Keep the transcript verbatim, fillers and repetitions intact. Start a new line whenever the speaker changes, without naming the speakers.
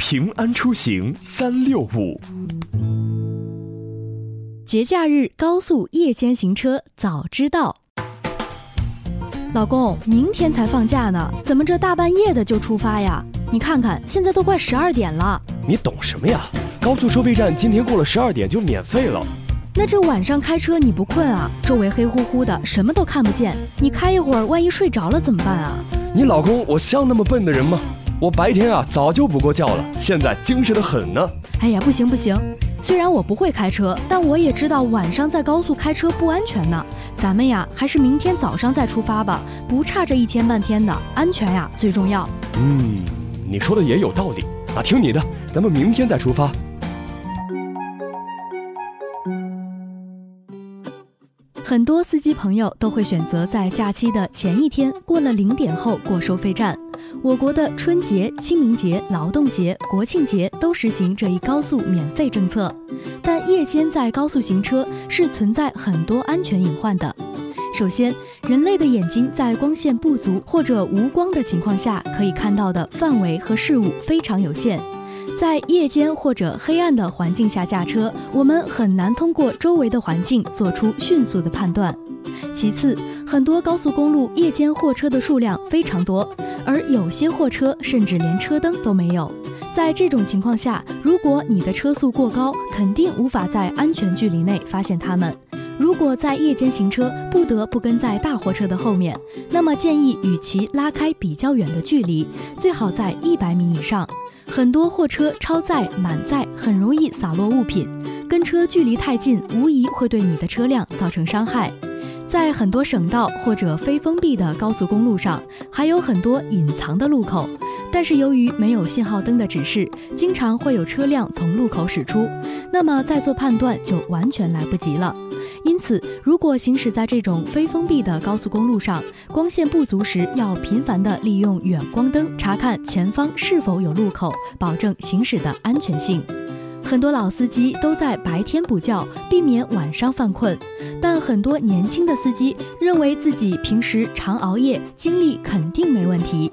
平安出行三六五。
节假日高速夜间行车早知道。老公，明天才放假呢，怎么这大半夜的就出发呀？你看看，现在都快十二点了。
你懂什么呀？高速收费站今天过了十二点就免费了。
那这晚上开车你不困啊？周围黑乎乎的，什么都看不见，你开一会儿，万一睡着了怎么办啊？
你老公我像那么笨的人吗？我白天啊早就补过觉了，现在精神得很呢。
哎呀，不行不行，虽然我不会开车，但我也知道晚上在高速开车不安全呢。咱们呀，还是明天早上再出发吧，不差这一天半天的，安全呀最重要。
嗯，你说的也有道理啊，听你的，咱们明天再出发。
很多司机朋友都会选择在假期的前一天过了零点后过收费站。我国的春节、清明节、劳动节、国庆节都实行这一高速免费政策，但夜间在高速行车是存在很多安全隐患的。首先，人类的眼睛在光线不足或者无光的情况下可以看到的范围和事物非常有限。在夜间或者黑暗的环境下驾车，我们很难通过周围的环境做出迅速的判断。其次，很多高速公路夜间货车的数量非常多，而有些货车甚至连车灯都没有。在这种情况下，如果你的车速过高，肯定无法在安全距离内发现它们。如果在夜间行车不得不跟在大货车的后面，那么建议与其拉开比较远的距离，最好在一百米以上。很多货车超载、满载，很容易洒落物品，跟车距离太近，无疑会对你的车辆造成伤害。在很多省道或者非封闭的高速公路上，还有很多隐藏的路口，但是由于没有信号灯的指示，经常会有车辆从路口驶出，那么再做判断就完全来不及了。因此，如果行驶在这种非封闭的高速公路上，光线不足时，要频繁地利用远光灯查看前方是否有路口，保证行驶的安全性。很多老司机都在白天补觉，避免晚上犯困，但很多年轻的司机认为自己平时常熬夜，精力肯定没问题，